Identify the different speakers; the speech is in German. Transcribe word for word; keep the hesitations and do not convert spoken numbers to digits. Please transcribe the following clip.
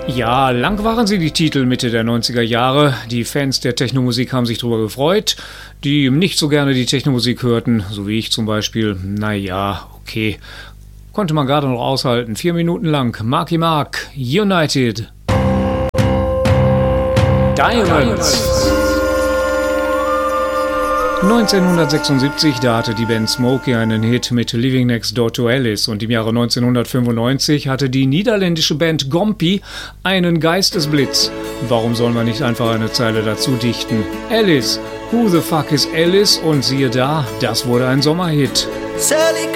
Speaker 1: Ja, lang waren sie die Titel Mitte der neunziger Jahre. Die Fans der Technomusik haben sich darüber gefreut. Die nicht so gerne die Technomusik hörten, so wie ich zum Beispiel, naja, okay. Konnte man gerade noch aushalten. Vier Minuten lang. Marky Mark, United. Diamonds. neunzehnhundertsechsundsiebzig, da hatte die Band Smokey einen Hit mit Living Next Door to Alice und im Jahre neunzehnhundertfünfundneunzig hatte die niederländische Band Gompi einen Geistesblitz. Warum soll man nicht einfach eine Zeile dazu dichten? Alice, who the fuck is Alice? Und siehe da, das wurde ein Sommerhit. Sally